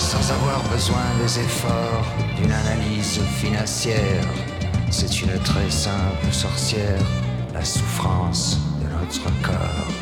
sans avoir besoin des efforts d'une analyse financière. C'est une très simple sorcière, la souffrance de notre corps.